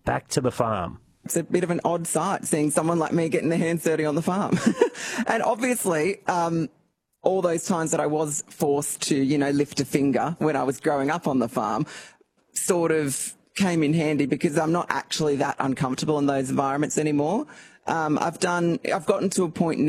back to the farm. It's a bit of an odd sight seeing someone like me getting their hands dirty on the farm. And obviously, all those times that I was forced to, lift a finger when I was growing up on the farm sort of came in handy because I'm not actually that uncomfortable in those environments anymore. I've gotten to a point